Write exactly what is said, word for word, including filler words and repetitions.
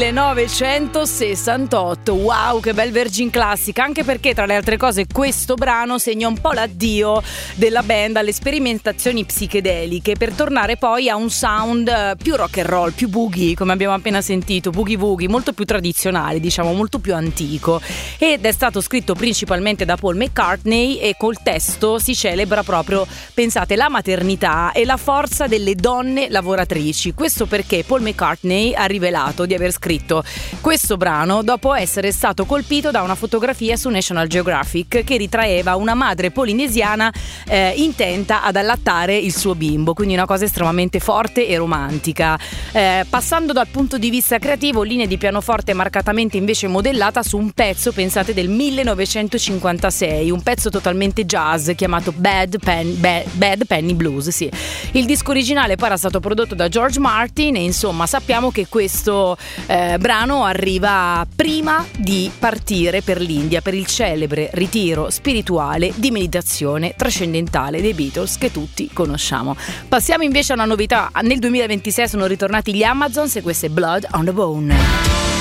millenovecentosessantotto. Wow, che bel Virgin Classic, anche perché tra le altre cose questo brano segna un po' l'addio della band alle sperimentazioni psichedeliche per tornare poi a un sound più rock and roll, più boogie, come abbiamo appena sentito, boogie woogie, molto più tradizionale, diciamo, molto più antico, ed è stato scritto principalmente da Paul McCartney e col testo si celebra proprio, pensate, la maternità e la forza delle donne lavoratrici. Questo perché Paul McCartney ha rivelato di aver scritto questo brano dopo essere stato colpito da una fotografia su National Geographic che ritraeva una madre polinesiana eh, intenta ad allattare il suo bimbo, quindi una cosa estremamente forte e romantica. Eh, passando dal punto di vista creativo, linea di pianoforte marcatamente invece modellata su un pezzo, pensate, del millenovecentocinquantasei, un pezzo totalmente jazz chiamato Bad, Pen, Bad, Bad Penny Blues, sì. Il disco originale poi era stato prodotto da George Martin e insomma sappiamo che questo eh, brano arriva prima di partire per l'India, per il celebre ritiro spirituale di meditazione trascendentale dei Beatles che tutti conosciamo. Passiamo invece a una novità. Nel duemilaventisei sono ritornati gli Amazons e questo è Blood on the Bone.